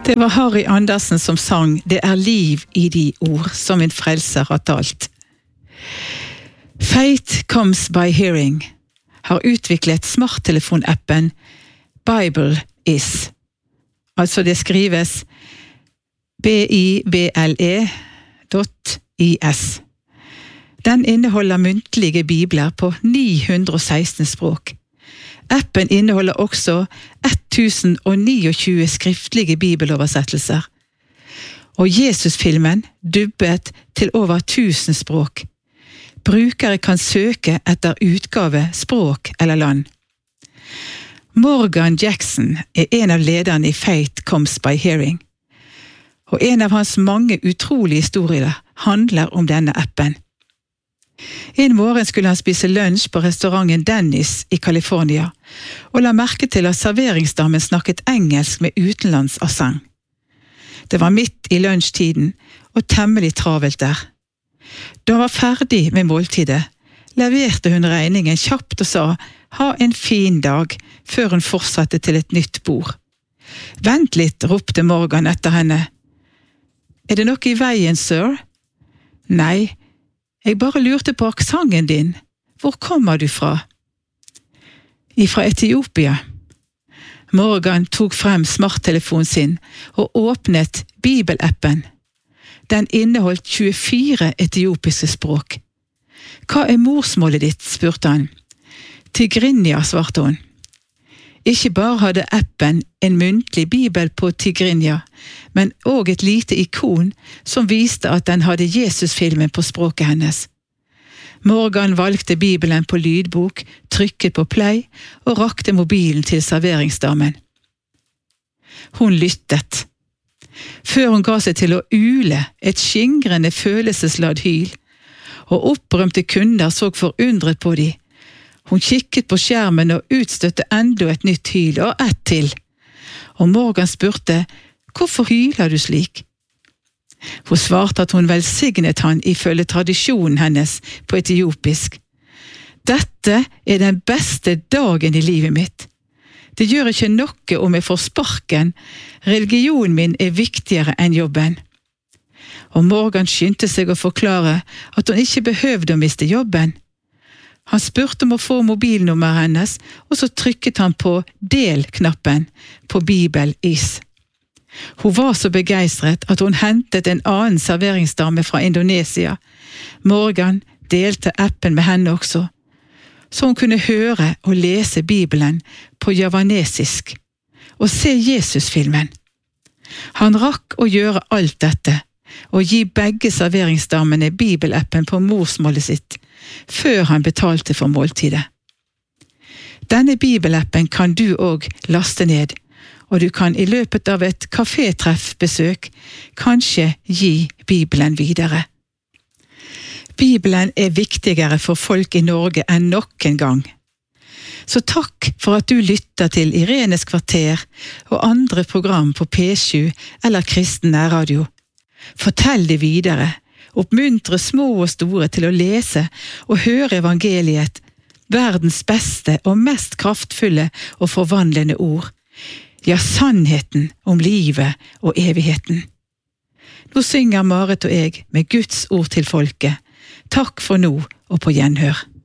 Det var Harry Andersen som sang «Det er liv i de ord som min frelser har talt». Faith Comes by Hearing har utviklet smarttelefonappen Bible Is. Altså det skrives bible.is. Den inneholder muntlige bibler på 916 språk. Appen inneholder også 1029 skriftlige bibeloversettelser, og Jesusfilmen dubbet til over 1000 språk. Brukere kan søke etter utgave, språk eller land. Morgan Jackson er en av lederne i Faith Comes by Hearing, og en av hans mange utrolige historier handler om denne appen. En morgen skulle han spise lunsj på restauranten Dennis i California, og la merke til at serveringsdamen snakket engelsk med utenlandsaksent. Det var midt i lunsjtiden, og temmelig travelt der. Da han var ferdig med måltidet, leverte hun regningen kjapt og sa «Ha en fin dag», før hun fortsatte til et nytt bord. «Vent litt», ropte Morgan etter henne. «Er det noe i veien, sir?» «Nei, jeg bare lurte på aksangen din. Hvor kommer du fra?» «Ifra Etiopia». Morgan tok frem smarttelefonen sin og åpnet Bibelappen. Den inneholdt 24 etiopiske språk. «Hva er morsmålet ditt?» spurte han. «Tigrinya», svarte hun. Ikke bare hadde appen en muntlig bibel på Tigrinya, men også et lite ikon som viste at den hadde Jesusfilmen på språket hennes. Morgan valgte bibelen på lydbok, trykket på play og rakte mobilen til serveringsdamen. Hun lyttet. Før hun ga seg til å ule et skingrende følelsesladd hyl, og opprømte kunder så forundret på de. Hun kikket på skjermen og utstøtte enda et nytt hyl, og ett til. Og Morgan spurte, «Hvorfor hyler du slik?» Hun svarte at hun velsignet han ifølge tradisjonen hennes på etiopisk. «Dette er den beste dagen i livet mitt. Det gjør ikke noe om jeg får sparken. Religionen min er viktigere enn jobben.» Og Morgan skyndte seg å forklare at hun ikke behøvde å miste jobben. Han spurte om å få mobilnummeret hennes, og så trykket han på del-knappen på Bible Is. Hun var så begeistret at hun hentet en annen serveringsdame fra Indonesia. Morgan delte appen med henne også, så hun kunne høre og lese Bibelen på javanesisk og se Jesusfilmen. Han rakk å gjøre alt dette, og gi begge serveringsdamene Bibelappen på morsmålet sitt, før han betalte for måltidet. Denne Bibelappen kan du også laste ned, og du kan i løpet av et kafétreffbesøk kanskje gi Bibelen videre. Bibelen er viktigere for folk i Norge enn noen gang. Så takk for at du lytter til Irenes kvarter og andre program på P7 eller Kristen Nærradio. Fortell det videre, oppmuntre små og store til å lese og høre evangeliet, verdens beste og mest kraftfulle og forvandlende ord, ja, sannheten om livet og evigheten. Nå synger Marit og jeg med Guds ord til folket. Takk for nå og på gjenhør.